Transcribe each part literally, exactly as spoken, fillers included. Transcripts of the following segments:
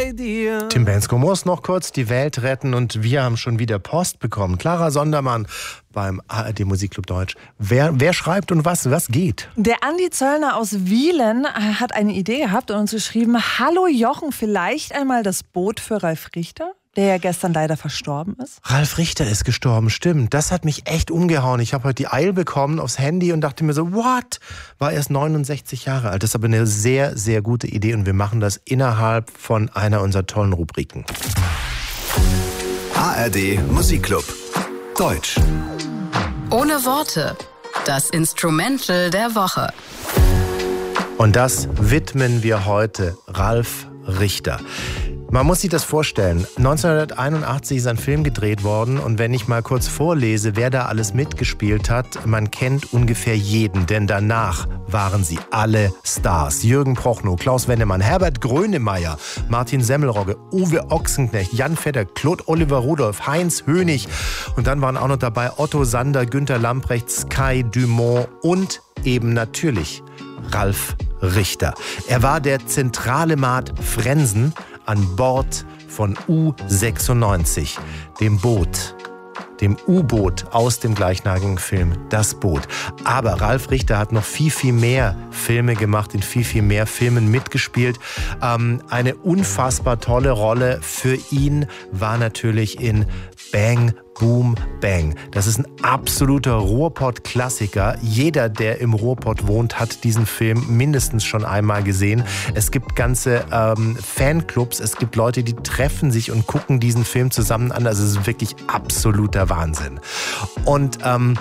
bei dir. Tim Bensko muss noch kurz die Welt retten und wir haben schon wieder Post bekommen. Clara Sondermann beim A R D Musikclub Deutsch. Wer, wer schreibt und was, was geht? Der Andi Zöllner aus Wielen hat eine Idee gehabt und uns geschrieben, hallo Jochen, vielleicht einmal das Boot für Ralf Richter, der ja gestern leider verstorben ist. Ralf Richter ist gestorben, stimmt. Das hat mich echt umgehauen. Ich habe heute die Eil bekommen aufs Handy und dachte mir so, what? War erst neunundsechzig Jahre alt. Das ist aber eine sehr, sehr gute Idee und wir machen das innerhalb von einer unserer tollen Rubriken. A R D Musikclub Deutsch. Ohne Worte. Das Instrumental der Woche. Und das widmen wir heute Ralf Richter. Man muss sich das vorstellen. neunzehnhunderteinundachtzig ist ein Film gedreht worden und wenn ich mal kurz vorlese, wer da alles mitgespielt hat, man kennt ungefähr jeden, denn danach waren sie alle Stars. Jürgen Prochnow, Klaus Wendemann, Herbert Grönemeyer, Martin Semmelrogge, Uwe Ochsenknecht, Jan Vetter, Claude Oliver Rudolph, Heinz Hönig und dann waren auch noch dabei Otto Sander, Günter Lamprecht, Kai Dumont und eben natürlich Ralf Richter. Er war der zentrale Maat Frensen an Bord von U sechsundneunzig, dem Boot, dem U-Boot aus dem gleichnamigen Film Das Boot. Aber Ralf Richter hat noch viel, viel mehr Filme gemacht, in viel, viel mehr Filmen mitgespielt. Ähm, eine unfassbar tolle Rolle für ihn war natürlich in Bang, Boom, Bang. Das ist ein absoluter Ruhrpott-Klassiker. Jeder, der im Ruhrpott wohnt, hat diesen Film mindestens schon einmal gesehen. Es gibt ganze ähm, Fanclubs, es gibt Leute, die treffen sich und gucken diesen Film zusammen an. Also es ist wirklich absoluter Wahnsinn. Und ähm,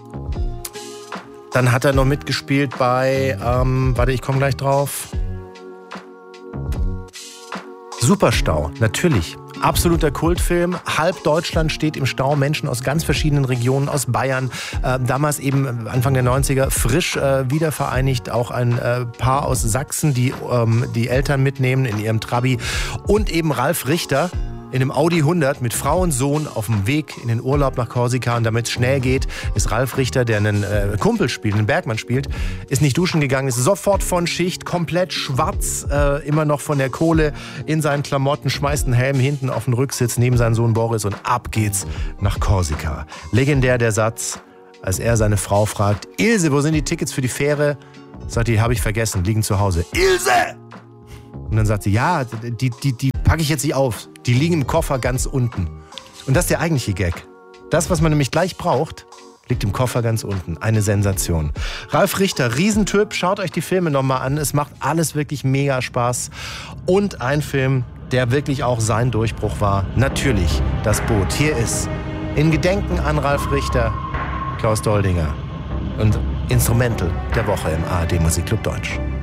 dann hat er noch mitgespielt bei, ähm, warte, ich komme gleich drauf. Superstau, natürlich. Absoluter Kultfilm. Halb Deutschland steht im Stau. Menschen aus ganz verschiedenen Regionen, aus Bayern. Äh, damals eben Anfang der neunziger frisch äh, wiedervereinigt. Auch ein äh, Paar aus Sachsen, die ähm, die Eltern mitnehmen in ihrem Trabi. Und eben Ralf Richter in einem Audi hundert mit Frau und Sohn auf dem Weg in den Urlaub nach Korsika. Und damit es schnell geht, ist Ralf Richter, der einen äh, Kumpel spielt, einen Bergmann spielt, ist nicht duschen gegangen, ist sofort von Schicht, komplett schwarz, äh, immer noch von der Kohle in seinen Klamotten, schmeißt einen Helm hinten auf den Rücksitz neben seinen Sohn Boris und ab geht's nach Korsika. Legendär der Satz, als er seine Frau fragt, Ilse, wo sind die Tickets für die Fähre? Sagt die, habe ich vergessen, liegen zu Hause. Ilse! Und dann sagt sie, ja, die, die, die packe ich jetzt nicht auf. Die liegen im Koffer ganz unten. Und das ist der eigentliche Gag. Das, was man nämlich gleich braucht, liegt im Koffer ganz unten. Eine Sensation. Ralf Richter, Riesentyp. Schaut euch die Filme nochmal an. Es macht alles wirklich mega Spaß. Und ein Film, der wirklich auch sein Durchbruch war. Natürlich Das Boot. Hier ist in Gedenken an Ralf Richter Klaus Doldinger und Instrumental der Woche im A R D Musikclub Deutsch.